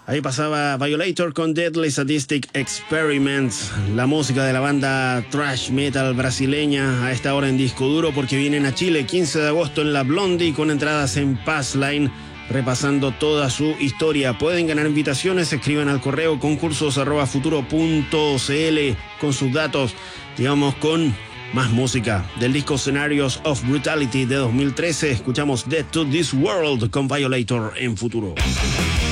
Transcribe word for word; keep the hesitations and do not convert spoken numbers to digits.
Ahí pasaba Violator con Deadly Sadistic Experiments, la música de la banda thrash metal brasileña a esta hora en disco duro, porque vienen a Chile quince de agosto en la Blondie con entradas en Passline, repasando toda su historia. Pueden ganar invitaciones, escriban al correo concursos arroba futuro punto cl con sus datos, digamos, con más música. Del disco Scenarios of Brutality de dos mil trece, escuchamos Dead to This World con Violator en Futuro.